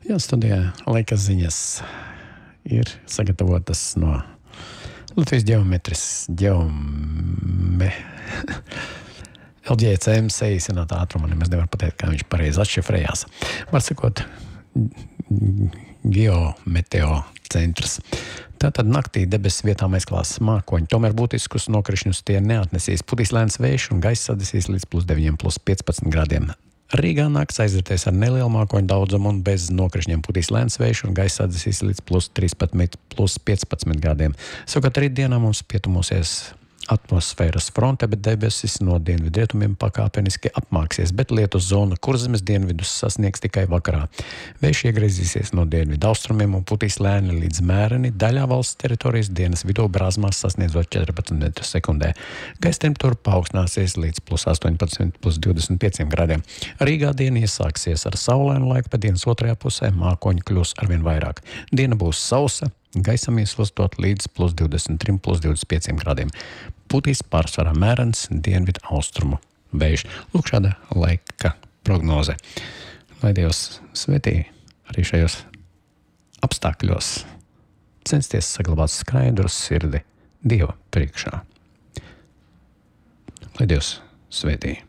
Jā, studijā laika ziņas ir sagatavotas no Latvijas LGCM saīsinātā ātruma, nemaz nevar pateikt, kā viņš pareizi atšifrējās. Var sakot, geometeo centrs. Tātad naktī debesis vietām aizklās mākoņi. Tomēr būtiskus nokrišņus tie neatnesīs. Putīs lēns vējš un gaiss sadesīs līdz +9, +15 grādiem. Rīgā nakts aizvērties ar nelielu mākoņu daudzumu un bez nokrišņiem. Putīs lēns vējš un gaiss sadesīs līdz +13, +15 grādiem. Savukārt rītdienā mums pietumosies atmosfēras fronte, bet debesis no dienvidrietumiem pakāpeniski apmāksies, bet lietus zona Kurzemes dienvidus sasniegs tikai vakarā. Vējš iegriezīsies no dienvidu austrumiem un putīs lēni līdz mēreni, daļā valsts teritorijas dienas vidū brāzmās sasniedzot 14 m/sekundē. Gaisa temperatūra paaugstināsies līdz +18, +25 grādiem. Rīgā diena iesāksies ar saulainu laiku, bet dienas otrajā pusē mākoņi kļūs arvien vairāk. Diena būs sausa, gaisam ieslostot līdz +23, +25 grādiem. Putīs pārsvarā mērens dienvidu austrumu vējš. Lūk, šāda laika prognoze. Lai Dievs svētī arī šajos apstākļos censties saglabāt skaidru sirdi Dieva priekšā. Lai Dievs svētī.